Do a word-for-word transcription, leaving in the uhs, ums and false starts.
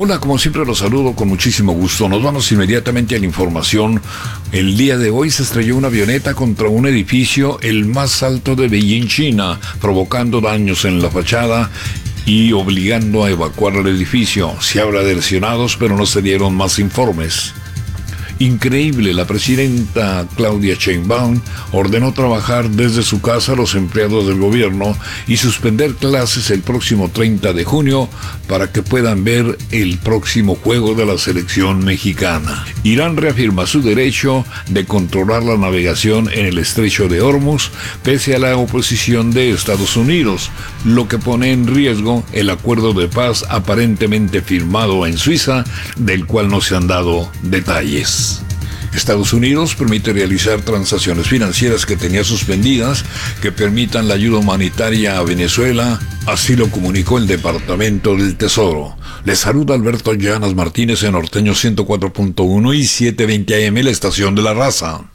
Hola, como siempre los saludo con muchísimo gusto. Nos vamos inmediatamente a la información. El día de hoy se estrelló una avioneta contra un edificio, el más alto de Beijing, China, provocando daños en la fachada y obligando a evacuar el edificio. Se habla de lesionados, pero no se dieron más informes. Increíble, la presidenta Claudia Sheinbaum ordenó trabajar desde su casa a los empleados del gobierno y suspender clases el próximo treinta de junio para que puedan ver el próximo juego de la selección mexicana. Irán reafirma su derecho de controlar la navegación en el estrecho de Hormuz pese a la oposición de Estados Unidos, lo que pone en riesgo el acuerdo de paz aparentemente firmado en Suiza, del cual no se han dado detalles. Estados Unidos permite realizar transacciones financieras que tenía suspendidas que permitan la ayuda humanitaria a Venezuela, así lo comunicó el Departamento del Tesoro. Les saluda Alberto Llanas Martínez en Norteño ciento cuatro punto uno y setecientos veinte A M, la estación de la raza.